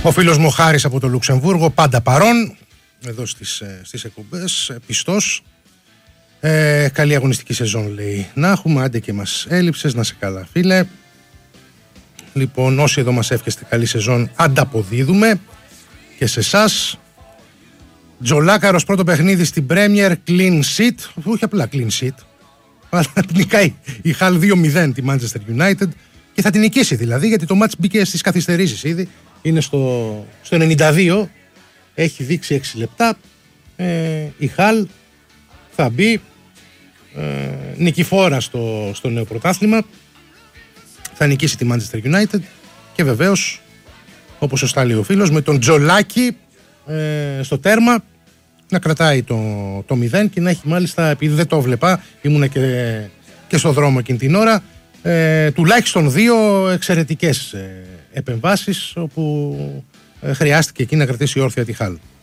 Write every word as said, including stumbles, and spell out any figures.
Ο φίλος μου Χάρης από το Λουξεμβούργο, πάντα παρόν εδώ στις, στις εκπομπές, πιστός. Ε, καλή αγωνιστική σεζόν, λέει. Να έχουμε, άντε και μας έλειψες, να σε καλά, φίλε. Λοιπόν, όσοι εδώ μας εύχεστε καλή σεζόν, ανταποδίδουμε και σε εσάς. Τζολάκαρος πρώτο παιχνίδι στην Premier, clean sheet. Όχι απλά clean sheet, αλλά νικάει η Hull δύο μηδέν τη Manchester United και θα την νικήσει δηλαδή, γιατί το match μπήκε στις καθυστερήσεις ήδη. Είναι στο, στο ενενήντα δύο, έχει δείξει έξι λεπτά. Ε, η Hull θα μπει ε, νικηφόρα στο, στο νέο πρωτάθλημα. Θα νικήσει τη Manchester United και βεβαίως, όπως σωστά λέει ο φίλος, με τον Τζολάκη ε, στο τέρμα να κρατάει το, το μηδέν και να έχει μάλιστα, επειδή δεν το βλέπα, ήμουνα και, και στο δρόμο εκείνη την ώρα, ε, τουλάχιστον δύο εξαιρετικές ε, επεμβάσεις όπου ε, χρειάστηκε εκεί να κρατήσει όρθια τη Hull.